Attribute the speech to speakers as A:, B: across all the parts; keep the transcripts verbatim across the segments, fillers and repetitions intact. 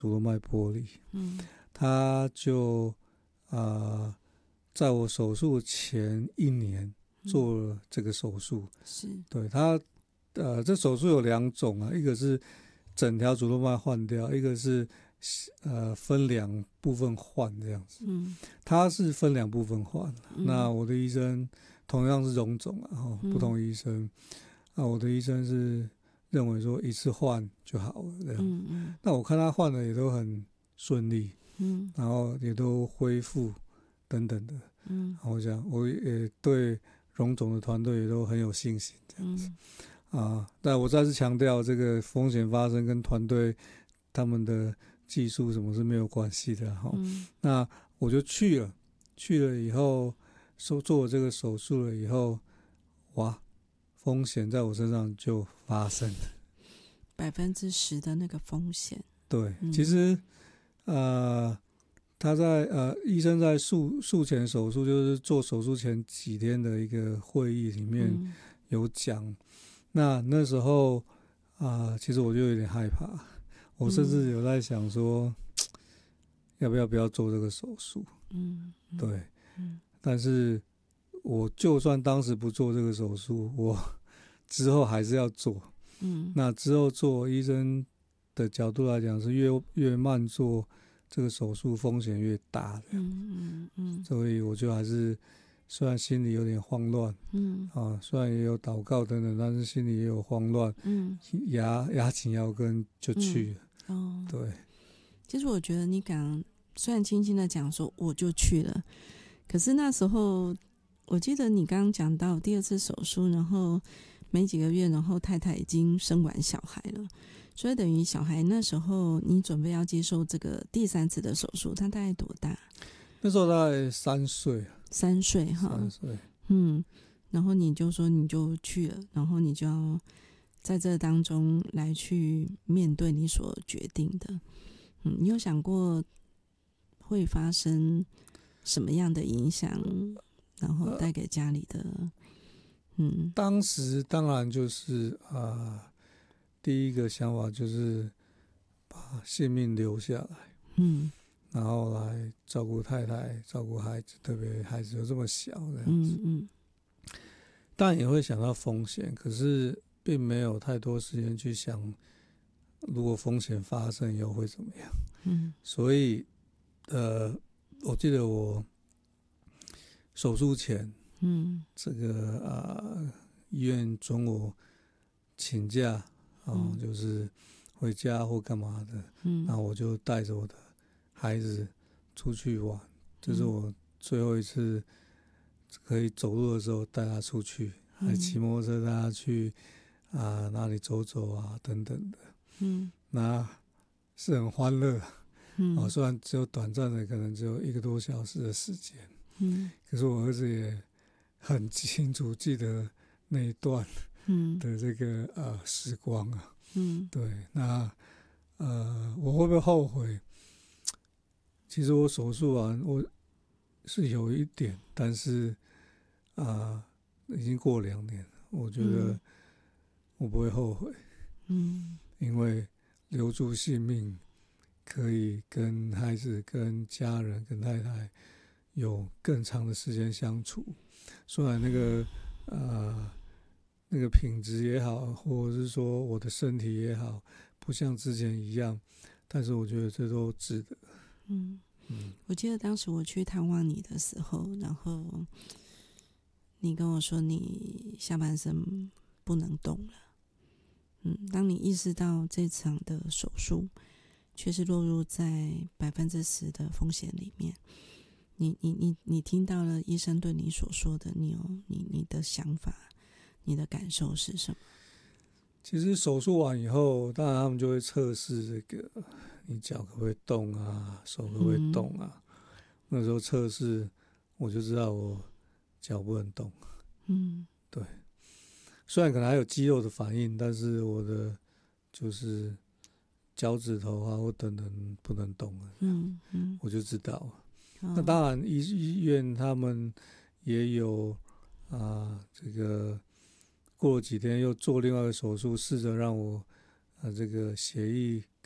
A: 主动脉剥离，
B: 嗯，
A: 他就呃在我手术前一年做了这个手术。
B: 是，
A: 对他，呃，这手术有两种啊，一个是整条主动脉换掉，一个是呃分两部分换这样子。
B: 嗯，
A: 他是分两部分换，
B: 嗯，
A: 那我的医生同样是荣总啊，哦，不同医生，那我的医生是认为说一次换就好了这样。
B: 嗯嗯，
A: 那我看他换的也都很顺利，
B: 嗯，
A: 然后也都恢复等等的。
B: 嗯，
A: 我想我也对荣总的团队也都很有信心这样子。
B: 嗯，
A: 啊，但我再次强调，这个风险发生跟团队他们的技术什么是没有关系的哈。
B: 嗯，
A: 那我就去了，去了以后，做做这个手术了以后，哇，风险在我身上就发生了。
B: 百分之十的那个风险。
A: 对，
B: 嗯，
A: 其实呃，他在呃，医生在术术前手术，就是做手术前几天的一个会议里面
B: 嗯，
A: 有讲。那那时候啊、呃，其实我就有点害怕，我甚至有在想说，嗯、要不要不要做这个手术？
B: 嗯，嗯，
A: 对，
B: 嗯，
A: 但是我就算当时不做这个手术，我之后还是要做。
B: 嗯，
A: 那之后做，医生的角度来讲是越越慢做这个手术风险越大的，
B: 嗯，嗯，嗯，
A: 所以我就还是虽然心里有点慌乱，
B: 嗯，
A: 啊，虽然也有祷告等等，但是心里也有慌乱，
B: 嗯，
A: 牙牙紧腰跟就去了。
B: 嗯，哦，
A: 对，
B: 其实我觉得你敢虽然轻轻的讲说我就去了，可是那时候我记得你刚刚讲到第二次手术，然后没几个月，然后太太已经生完小孩了，所以等于小孩那时候你准备要接受这个第三次的手术，他大概多大？
A: 那时候大概三岁，
B: 三岁哈，
A: 三岁，
B: 嗯，然后你就说你就去了，然后你就要在这当中来去面对你所决定的，嗯，你有想过会发生什么样的影响，然后带给家里的，嗯，
A: 当时当然就是啊、呃，第一个想法就是把性命留下来，
B: 嗯，
A: 然后来照顾太太、照顾孩子，特别孩子又这么小这样子。
B: 嗯，嗯，
A: 当然也会想到风险，可是并没有太多时间去想，如果风险发生以后会怎么样。
B: 嗯，
A: 所以，呃，我记得我手术前，
B: 嗯，
A: 这个呃医院准我请假啊、哦
B: 嗯，
A: 就是回家或干嘛的，
B: 嗯，
A: 然后我就带着我的孩子出去玩，这是我最后一次可以走路的时候带他出去，还骑摩托车带他去啊、哪里走走啊等等的，
B: 嗯，
A: 那是很欢乐。
B: 嗯，
A: 哦，虽然只有短暂的，可能只有一个多小时的时间，
B: 嗯，
A: 可是我儿子也很清楚记得那一段
B: 嗯，
A: 的这个呃时光啊。
B: 嗯，
A: 对，那呃我会不会后悔？其实我手术完我是有一点，但是啊、呃、已经过两年了，我觉得我不会后悔。
B: 嗯，
A: 因为留住性命，可以跟孩子、跟家人、跟太太有更长的时间相处。虽然那个呃那个品质也好，或者是说我的身体也好，不像之前一样，但是我觉得这都值得。
B: 嗯，
A: 嗯，
B: 我记得当时我去探望你的时候，然后你跟我说你下半身不能动了。嗯，当你意识到这场的手术却是落入在百分之十的风险里面，你你你你听到了医生对你所说的，你有你你的想法，你的感受是什么？
A: 其实手术完以后，当然他们就会测试这个你脚可不可以动啊，手可不可以动啊。嗯、那时候测试，我就知道我脚不能动。
B: 嗯，
A: 对。虽然可能还有肌肉的反应，但是我的就是脚趾头啊或等等不能动了，嗯嗯，我就知道了。哦、那当然医医院他们也有啊、呃，这个过了几天又做另外一个手术，试着让我啊、呃、这个血液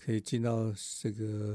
A: 可以进到这个